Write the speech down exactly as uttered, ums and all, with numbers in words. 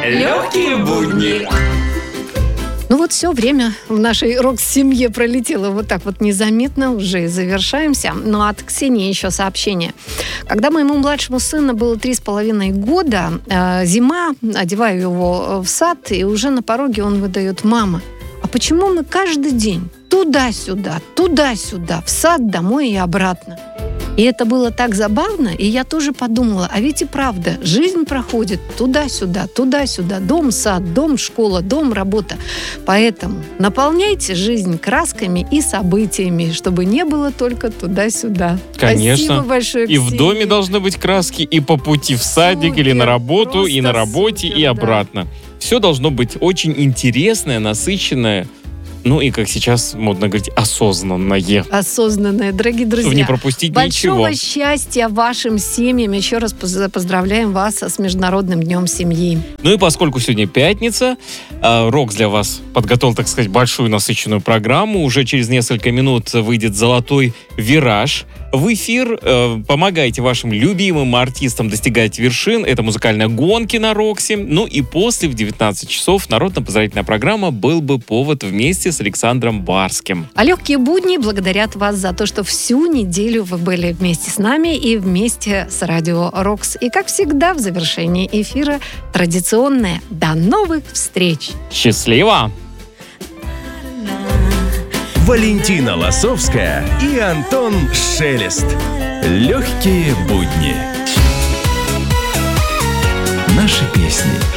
Легкие будни. Ну вот все время в нашей рок-семье пролетело вот так вот незаметно, уже и завершаемся. Но от Ксении еще сообщение. Когда моему младшему сыну было три с половиной года, э, зима, одеваю его в сад, и уже на пороге он выдает: мама, а почему мы каждый день туда-сюда, туда-сюда, в сад, домой и обратно? И это было так забавно, и я тоже подумала, а ведь и правда, жизнь проходит туда-сюда, туда-сюда, дом, сад, дом, школа, дом, работа. Поэтому наполняйте жизнь красками и событиями, чтобы не было только туда-сюда. Конечно. Спасибо большое, И Ксения. в доме должны быть краски, и по пути в садик, Супер, или на работу, просто и на работе, супер, и да. обратно. Все должно быть очень интересное, насыщенное, ну и, как сейчас модно говорить, осознанное. Осознанное, дорогие друзья. Чтобы не пропустить Большого ничего. счастья вашим семьям. Еще раз поз- поздравляем вас с Международным днем семьи. Ну и поскольку сегодня пятница, э, Рокс для вас подготовил, так сказать, большую насыщенную программу. Уже через несколько минут выйдет «Золотой вираж» в эфир. Э, помогайте вашим любимым артистам достигать вершин. Это музыкальные гонки на Роксе. Ну и после, в девятнадцать часов, народно-поздравительная программа «Был бы повод» вместе с Александром Барским. А легкие будни благодарят вас за то, что всю неделю вы были вместе с нами и вместе с Радио Рокс. И, как всегда, в завершении эфира традиционное «До новых встреч». Счастливо! Валентина Лосовская и Антон Шелест. Легкие будни. Наши песни.